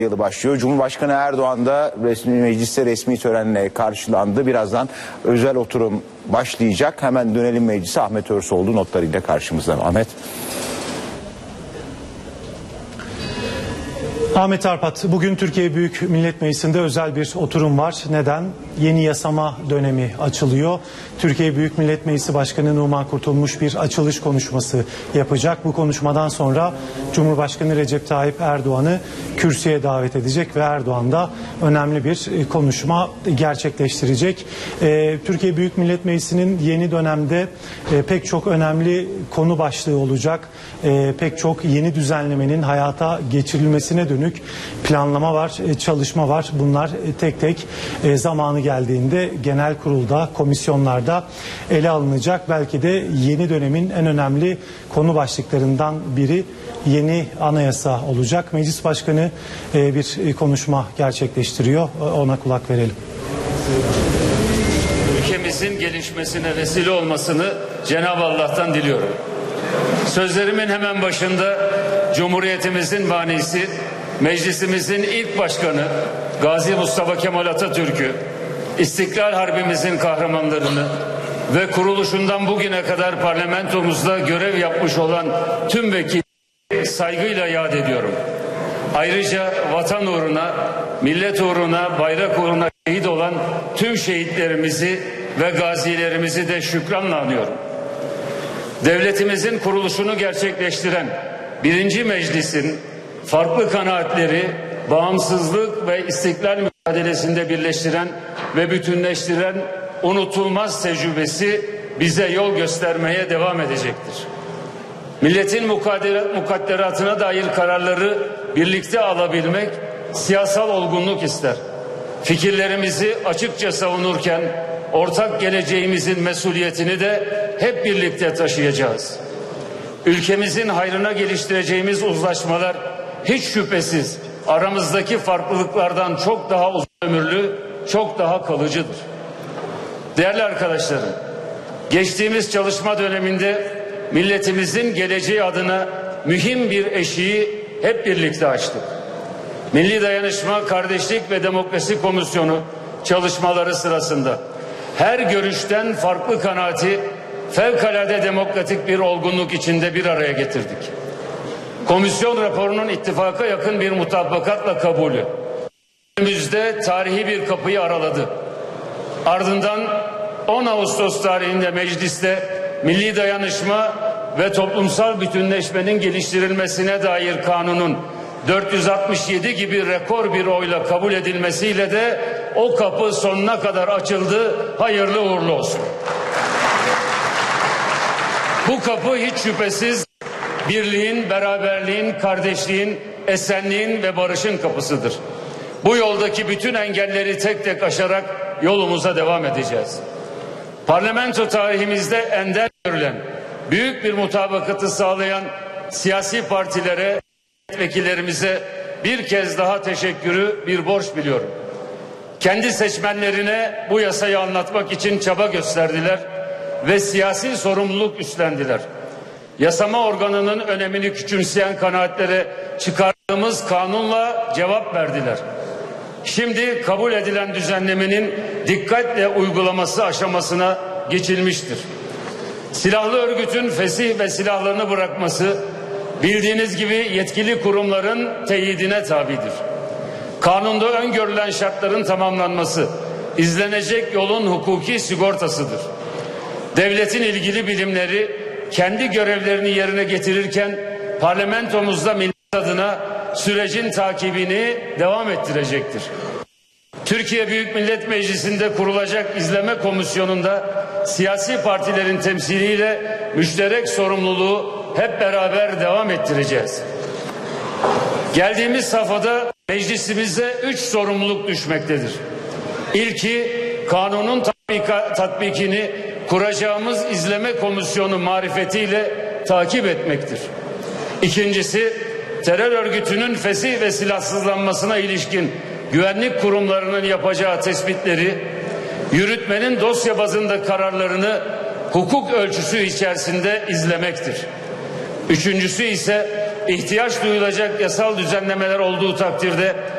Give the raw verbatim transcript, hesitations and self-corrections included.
yılı başlıyor. Cumhurbaşkanı Erdoğan da resmi mecliste resmi törenle karşılandı. Birazdan özel oturum başlayacak. Hemen dönelim meclise. Ahmet Örsoğlu notlarıyla karşımızda. Ahmet. Ahmet Arpat, bugün Türkiye Büyük Millet Meclisi'nde özel bir oturum var. Neden? Yeni yasama dönemi açılıyor. Türkiye Büyük Millet Meclisi Başkanı Numan Kurtulmuş bir açılış konuşması yapacak. Bu konuşmadan sonra Cumhurbaşkanı Recep Tayyip Erdoğan'ı kürsüye davet edecek ve Erdoğan da önemli bir konuşma gerçekleştirecek. Ee, Türkiye Büyük Millet Meclisi'nin yeni dönemde e, pek çok önemli konu başlığı olacak. E, pek çok yeni düzenlemenin hayata geçirilmesine dönük planlama var, çalışma var. Bunlar tek tek zamanı geldiğinde genel kurulda, komisyonlarda ele alınacak. Belki de yeni dönemin en önemli konu başlıklarından biri yeni anayasa olacak. Meclis Başkanı bir konuşma gerçekleştiriyor. Ona kulak verelim. Ülkemizin gelişmesine vesile olmasını Cenab-ı Allah'tan diliyorum. Sözlerimin hemen başında Cumhuriyetimizin banisi, meclisimizin ilk başkanı Gazi Mustafa Kemal Atatürk'ü, İstiklal Harbimizin kahramanlarını ve kuruluşundan bugüne kadar parlamentomuzda görev yapmış olan tüm vekilleri saygıyla yad ediyorum. Ayrıca vatan uğruna, millet uğruna, bayrak uğruna şehit olan tüm şehitlerimizi ve gazilerimizi de şükranla anıyorum. Devletimizin kuruluşunu gerçekleştiren birinci Meclis'in farklı kanaatleri, bağımsızlık ve istiklal mücadelesinde birleştiren ve bütünleştiren unutulmaz tecrübesi bize yol göstermeye devam edecektir. Milletin mukadderatına dair kararları birlikte alabilmek siyasal olgunluk ister. Fikirlerimizi açıkça savunurken ortak geleceğimizin mesuliyetini de hep birlikte taşıyacağız. Ülkemizin hayrına geliştireceğimiz uzlaşmalar hiç şüphesiz aramızdaki farklılıklardan çok daha uzun ömürlü, çok daha kalıcıdır. Değerli arkadaşlarım, geçtiğimiz çalışma döneminde milletimizin geleceği adına mühim bir eşiği hep birlikte açtık. Milli Dayanışma, Kardeşlik ve Demokrasi Komisyonu çalışmaları sırasında her görüşten farklı kanaati fevkalade demokratik bir olgunluk içinde bir araya getirdik. Komisyon raporunun ittifaka yakın bir mutabakatla kabulü önümüzde tarihi bir kapıyı araladı. Ardından on Ağustos tarihinde mecliste milli dayanışma ve toplumsal bütünleşmenin geliştirilmesine dair kanunun dört yüz altmış yedi gibi rekor bir oyla kabul edilmesiyle de o kapı sonuna kadar açıldı. Hayırlı uğurlu olsun. Bu kapı hiç şüphesiz birliğin, beraberliğin, kardeşliğin, esenliğin ve barışın kapısıdır. Bu yoldaki bütün engelleri tek tek aşarak yolumuza devam edeceğiz. Parlamento tarihimizde ender görülen, büyük bir mutabakatı sağlayan siyasi partilere, vekillerimize bir kez daha teşekkürü bir borç biliyorum. Kendi seçmenlerine bu yasayı anlatmak için çaba gösterdiler ve siyasi sorumluluk üstlendiler. Yasama organının önemini küçümseyen kanaatlere çıkardığımız kanunla cevap verdiler. Şimdi kabul edilen düzenlemenin dikkatle uygulaması aşamasına geçilmiştir. Silahlı örgütün fesih ve silahlarını bırakması bildiğiniz gibi yetkili kurumların teyidine tabidir. Kanunda öngörülen şartların tamamlanması izlenecek yolun hukuki sigortasıdır. Devletin ilgili bilimleri kendi görevlerini yerine getirirken parlamentomuzda millet adına sürecin takibini devam ettirecektir. Türkiye Büyük Millet Meclisi'nde kurulacak izleme komisyonunda siyasi partilerin temsiliyle müşterek sorumluluğu hep beraber devam ettireceğiz. Geldiğimiz safhada meclisimize üç sorumluluk düşmektedir. İlki kanunun tatbika, tatbikini kuracağımız izleme komisyonu marifetiyle takip etmektir. İkincisi terör örgütünün fesih ve silahsızlanmasına ilişkin güvenlik kurumlarının yapacağı tespitleri, yürütmenin dosya bazında kararlarını hukuk ölçüsü içerisinde izlemektir. Üçüncüsü ise ihtiyaç duyulacak yasal düzenlemeler olduğu takdirde